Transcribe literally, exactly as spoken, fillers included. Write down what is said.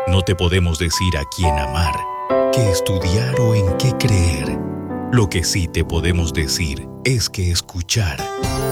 No te podemos decir a quién amar, qué estudiar o en qué creer. Lo que sí te podemos decir es que escuchar